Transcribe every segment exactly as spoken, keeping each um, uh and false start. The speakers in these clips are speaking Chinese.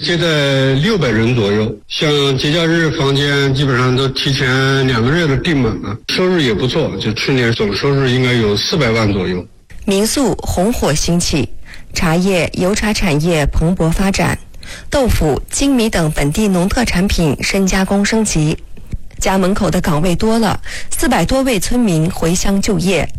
接待六百人左右，像节假日房间基本上都提前两个月都订满了，收入也不错，就去年总收入应该有四百万左右。 民宿红火兴起，茶叶、油茶产业蓬勃发展，豆腐、精米等本地农特产品深加工升级。家门口的岗位多了，四百多位村民回乡就业。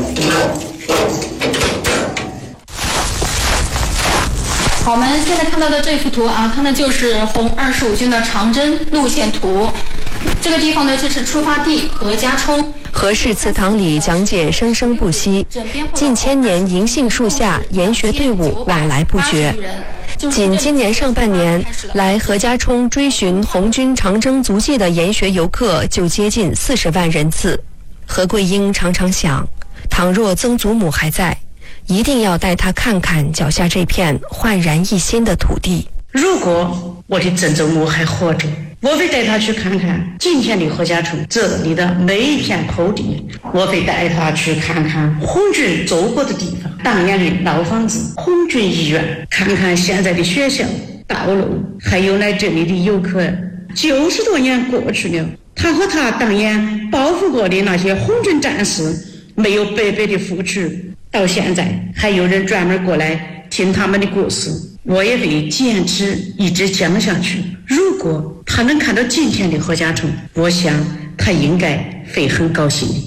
好，我们现在看到的这幅图啊，看的就是红二十五军的长征路线图。这个地方呢，这是出发地何家冲。 何氏祠堂里讲解生生不息，近千年银杏树下，研学队伍往来不绝。仅今年上半年，来何家冲追寻红军长征足迹的研学游客就接近四十万人次。何桂英常常想，倘若曾祖母还在，一定要带他看看脚下这片焕然一新的土地。 如果我的曾祖母还活着，我会带他去看看今天的何家冲这里的每一片土地，我会带他去看看红军走过的地方，当年的老房子、红军医院，看看现在的学校、道路，还有来这里的游客。九十多年过去了，他和他当年报复过的那些红军战士没有白白的付出，到现在还有人专门过来听他们的故事，我也会坚持一直讲下去。如果他能看到今天的何家冲，我想他应该会很高兴的。